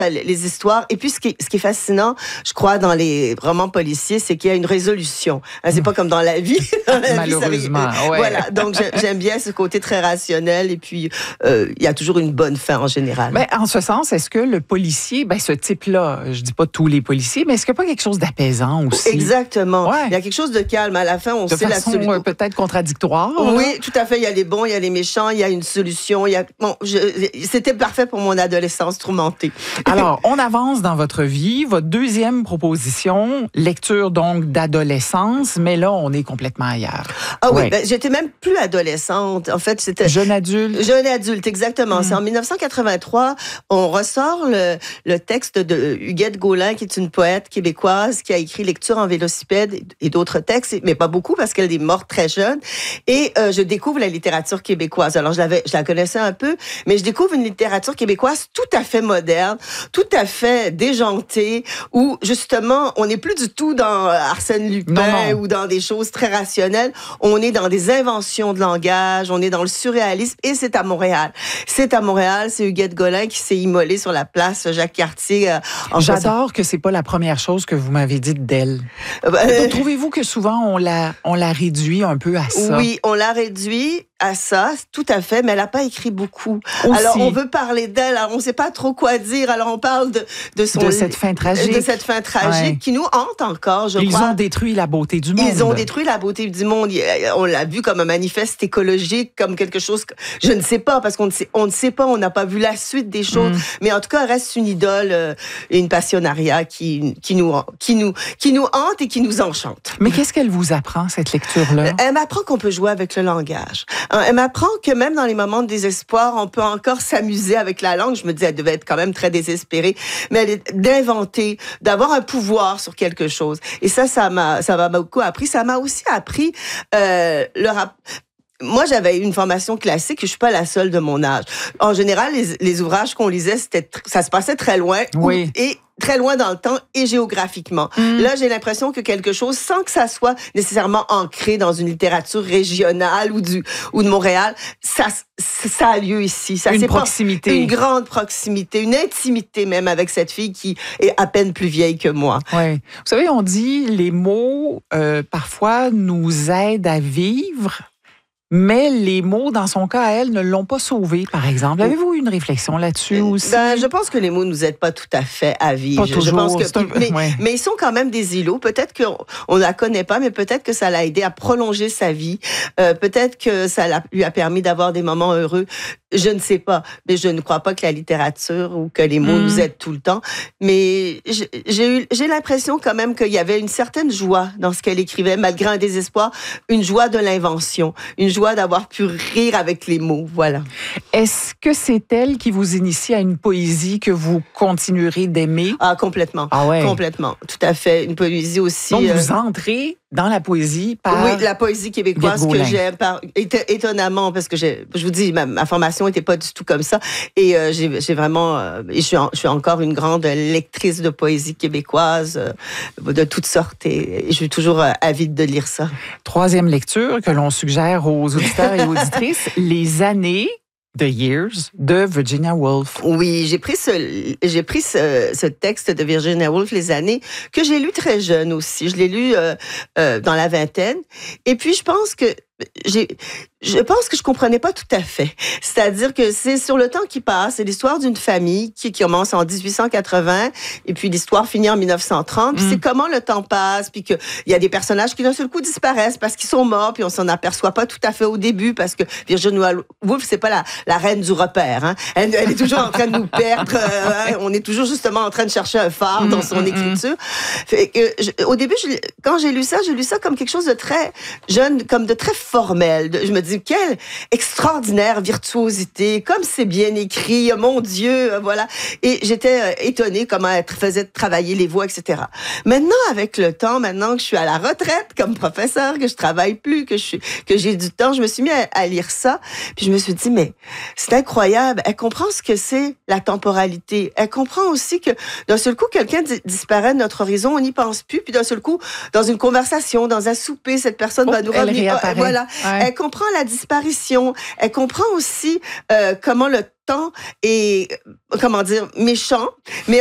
les histoires. Et puis, ce qui est fascinant, je crois, dans les romans policiers, c'est qu'il y a une résolution. C'est pas comme dans la vie. Malheureusement, ouais. Voilà. Donc, j'aime bien ce côté très rationnel. Et puis, il y a toujours une bonne fin en général. Ben, en ce sens, est-ce que le policier, ce type-là, je dis pas tous les policiers, mais est-ce qu'il n'y a pas quelque chose d'apaisant aussi? Exactement. Ouais. Il y a quelque chose de calme. À la fin, on sait la solution. Peut-être contradictoire. Oui, tout à fait. Il y a les bons, il y a les méchants, il y a une solution. C'était parfait pour mon adolescence tourmentée. Alors, on avance dans votre vie. Votre deuxième proposition, lecture donc d'adolescence, mais là, on est complètement ailleurs. Ah oui, j'étais même plus adolescente. En fait, c'était... Jeune adulte. Jeune adulte, exactement. C'est en 1983, on ressort le texte de Huguette Gaulin, qui est une poète québécoise qui a écrit Lecture en vélocipède et d'autres textes, mais pas beaucoup parce qu'elle est morte très jeune. Et je découvre la littérature québécoise. Alors, je la connaissais un peu, mais je découvre une littérature québécoise tout à fait moderne, tout à fait déjantée, où justement, on n'est plus du tout dans Arsène Lupin ou dans des choses très rationnelles. On est dans des inventions de langage, on est dans le surréalisme, et c'est à Montréal. C'est à Montréal, c'est Huguette Gaulin qui s'est immolée sur la place Jacques-Cartier. J'adore que c'est pas la première chose que vous m'avez dite d'elle. Trouvez-vous que souvent on la réduit un peu à ça? Oui, on l'a réduit à ça, tout à fait, mais elle n'a pas écrit beaucoup. Aussi. Alors, on veut parler d'elle, alors on ne sait pas trop quoi dire, alors on parle de cette fin tragique. De cette fin tragique qui nous hante encore, je crois. Ils ont détruit la beauté du monde. Ils ont détruit la beauté du monde. On l'a vu comme un manifeste écologique, comme quelque chose que je ne sais pas, parce qu'on ne sait pas, on n'a pas vu la suite des choses, mais en tout cas, elle reste une idole et une passionnariat qui nous hante et qui nous enchante. Mais qu'est-ce qu'elle vous apprend, cette lecture-là? Elle m'apprend qu'on peut jouer avec le langage. Elle m'apprend que même dans les moments de désespoir, on peut encore s'amuser avec la langue. Je me dis, elle devait être quand même très désespérée, mais elle est d'inventer, d'avoir un pouvoir sur quelque chose. Et ça m'a beaucoup appris. Ça m'a aussi appris moi, j'avais une formation classique, je suis pas la seule de mon âge. En général, les ouvrages qu'on lisait, ça se passait très loin. Oui. Et très loin dans le temps et géographiquement. Là, j'ai l'impression que quelque chose, sans que ça soit nécessairement ancré dans une littérature régionale ou de Montréal, ça a lieu ici. Une proximité. Une grande proximité, une intimité même avec cette fille qui est à peine plus vieille que moi. Oui. Vous savez, on dit les mots, parfois, nous aident à vivre. Mais les mots, dans son cas, elle, ne l'ont pas sauvée, par exemple. Avez-vous une réflexion là-dessus aussi? Je pense que les mots ne nous aident pas tout à fait à vivre. Pas toujours. Je pense que, mais ils sont quand même des îlots. Peut-être qu'on ne la connaît pas, mais peut-être que ça l'a aidé à prolonger sa vie. Peut-être que ça lui a permis d'avoir des moments heureux. Je ne sais pas. Mais je ne crois pas que la littérature ou que les mots nous aident tout le temps. Mais j'ai l'impression quand même qu'il y avait une certaine joie dans ce qu'elle écrivait, malgré un désespoir. Une joie de l'invention. Une joie d'avoir pu rire avec les mots, voilà. Est-ce que c'est elle qui vous initie à une poésie que vous continuerez d'aimer? Ah, complètement. Ah ouais. Complètement, tout à fait. Une poésie aussi... Donc, vous entrez dans la poésie par... Oui, la poésie québécoise que j'aime étonnamment, parce que je vous dis, ma formation n'était pas du tout comme ça. Et j'ai vraiment... je suis encore une grande lectrice de poésie québécoise de toutes sortes. Et je suis toujours avide de lire ça. Troisième lecture que l'on suggère aux auditeurs et auditrices, Les années, The Years, de Virginia Woolf. Oui, j'ai pris ce texte de Virginia Woolf, Les années, que j'ai lu très jeune aussi. Je l'ai lu dans la vingtaine. Et puis, je pense que je comprenais pas tout à fait. C'est-à-dire que c'est sur le temps qui passe, c'est l'histoire d'une famille qui commence en 1880 et puis l'histoire finit en 1930. Puis c'est comment le temps passe, puis qu'il y a des personnages qui d'un seul coup disparaissent parce qu'ils sont morts, puis on s'en aperçoit pas tout à fait au début parce que Virginia Woolf, c'est pas la reine du repère. Hein. Elle est toujours en train de nous perdre. On est toujours justement en train de chercher un phare dans son écriture. Fait que au début, quand j'ai lu ça comme quelque chose de très jeune, comme de très formel. Je me dis, quelle extraordinaire virtuosité, comme c'est bien écrit, mon Dieu, voilà. Et j'étais étonnée comment elle faisait travailler les voix, etc. Maintenant, avec le temps, maintenant que je suis à la retraite comme professeur, que je travaille plus, que j'ai du temps, je me suis mis à lire ça, puis je me suis dit, mais c'est incroyable. Elle comprend ce que c'est la temporalité. Elle comprend aussi que d'un seul coup, quelqu'un disparaît de notre horizon, on n'y pense plus, puis d'un seul coup, dans une conversation, dans un souper, cette personne va nous revenir. Voilà. là. Ouais. Elle comprend la disparition. Elle comprend aussi comment le temps est, comment dire, méchant. Mais